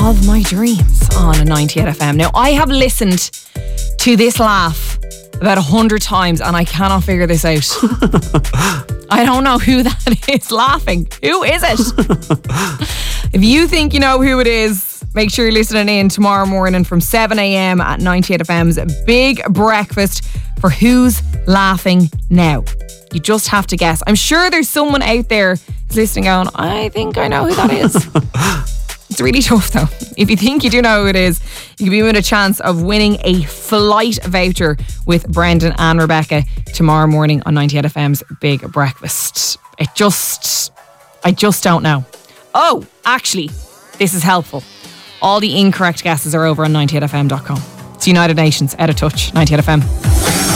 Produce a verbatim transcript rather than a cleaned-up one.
of my dreams on ninety-eight F M. Now, I have listened to this laugh about a hundred times and I cannot figure this out. I don't know who that is laughing. Who is it? If you think you know who it is, make sure you're listening in tomorrow morning from seven a.m. at ninety-eight F M's Big Breakfast for Who's Laughing Now. You just have to guess. I'm sure there's someone out there who's listening going, I think I know who that is. It's really tough though. If you think you do know who it is, you can be given a chance of winning a flight voucher with Brendan and Rebecca tomorrow morning on ninety-eight F M's Big Breakfast. It just, I just don't know. Oh, actually, this is helpful. All the incorrect guesses are over on ninety-eight F M dot com. It's United Nations, Out of Touch, ninety-eight F M.